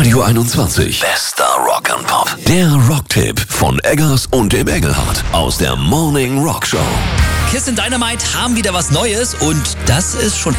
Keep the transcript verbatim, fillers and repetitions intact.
Radio einundzwanzig. Bester Rock and Pop. Der Rocktipp von Eggers und dem Engelhardt aus der Morning Rock Show. Kiss in Dynamite haben wieder was Neues und das ist schon